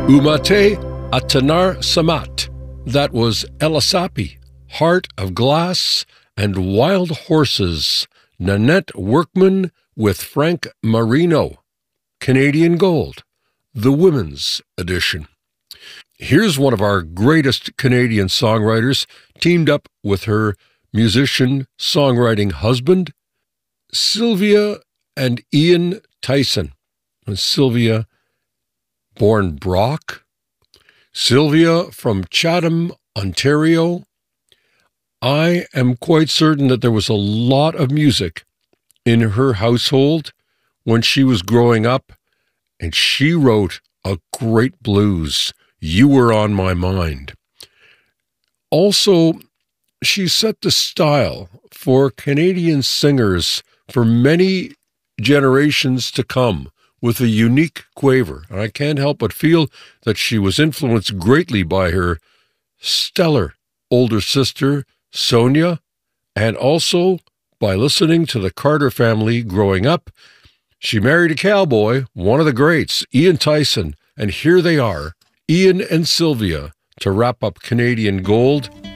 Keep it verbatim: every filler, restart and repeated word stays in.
Umate Atanar Samat. That was Elasapi, Heart of Glass, and Wild Horses, Nanette Workman with Frank Marino, Canadian Gold, the women's edition. Here's one of our greatest Canadian songwriters, teamed up with her musician-songwriting husband, Sylvia and Ian Tyson. And Sylvia, born Brock. Sylvia from Chatham, Ontario. I am quite certain that there was a lot of music in her household when she was growing up, and she wrote a great blues, You Were on My Mind. Also, she set the style for Canadian singers for many generations to come with a unique quaver. And I can't help but feel that she was influenced greatly by her stellar older sister, Sonia, and also by listening to the Carter family growing up. She married a cowboy, one of the greats, Ian Tyson, and here they are, Ian and Sylvia, to wrap up Canadian Gold.